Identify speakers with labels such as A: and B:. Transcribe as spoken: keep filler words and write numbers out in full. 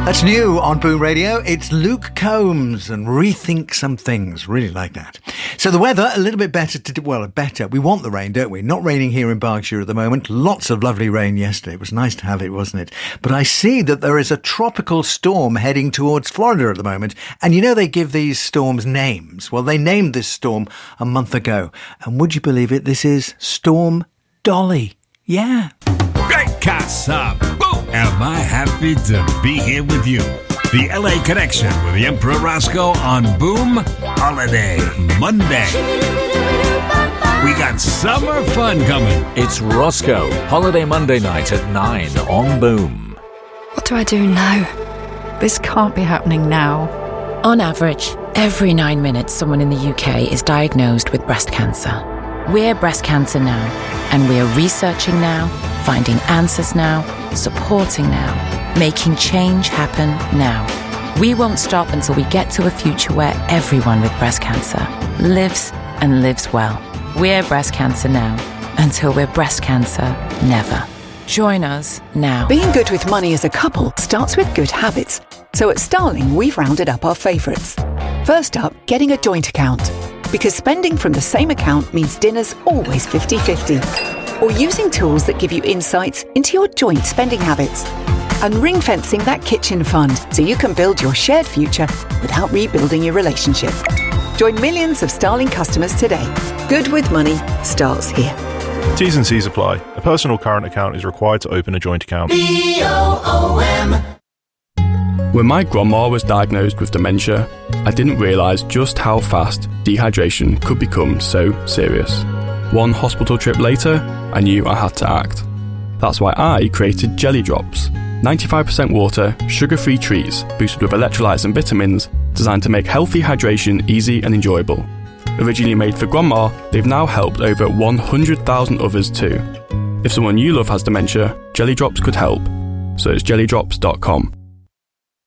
A: That's new on Boom Radio. It's Luke Combs and Rethink Some Things. Really like that. So the weather, a little bit better to, well, better. We want the rain, don't we? Not raining here in Berkshire at the moment. Lots of lovely rain yesterday. It was nice to have it, wasn't it? But I see that there is a tropical storm heading towards Florida at the moment. And you know they give these storms names. Well, they named this storm a month ago. And would you believe it? This is Storm Dolly. Yeah.
B: Great casa. Boom! Am I happy to be here with you? The L A Connection with the Emperor Roscoe on Boom Holiday Monday. We got summer fun coming.
C: It's Roscoe, Holiday Monday night at nine on Boom.
D: What do I do now? This can't be happening now.
E: On average, every nine minutes someone in the U K is diagnosed with breast cancer. We're Breast Cancer Now, and we're researching now, finding answers now, supporting now, making change happen now. We won't stop until we get to a future where everyone with breast cancer lives and lives well. We're Breast Cancer Now, until we're breast cancer never. Join us now.
F: Being good with money as a couple starts with good habits. So at Starling, we've rounded up our favourites. First up, getting a joint account. Because spending from the same account means dinner's always fifty-fifty. Or using tools that give you insights into your joint spending habits. And ring-fencing that kitchen fund so you can build your shared future without rebuilding your relationship. Join millions of Starling customers today. Good with money starts here.
G: T's and C's apply. A personal current account is required to open a joint account.
H: B O O M.
I: When my grandma was diagnosed with dementia, I didn't realise just how fast dehydration could become so serious. One hospital trip later, I knew I had to act. That's why I created Jelly Drops, ninety-five percent water, sugar-free treats boosted with electrolytes and vitamins designed to make healthy hydration easy and enjoyable. Originally made for grandma, they've now helped over one hundred thousand others too. If someone you love has dementia, Jelly Drops could help. So it's jelly drops dot com.